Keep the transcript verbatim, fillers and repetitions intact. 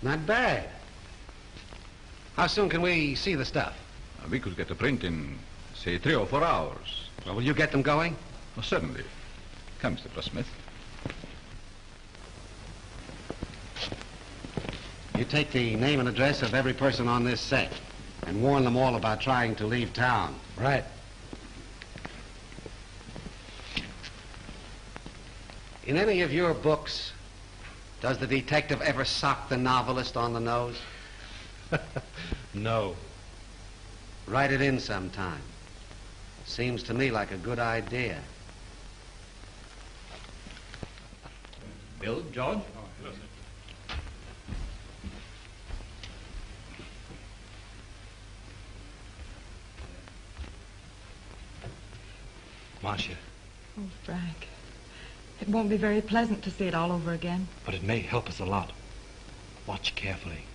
Not bad. How soon can we see the stuff? Uh, we could get a print in, say, three or four hours. Well, will you get them going? Oh, certainly. Come, Mister Smith. You take the name and address of every person on this set and warn them all about trying to leave town. Right. In any of your books, does the detective ever sock the novelist on the nose? No. Write it in sometime. Seems to me like a good idea. Bill, George? Marcia, Oh, Frank. It won't be very pleasant to see it all over again. but it may help us a lot. Watch carefully.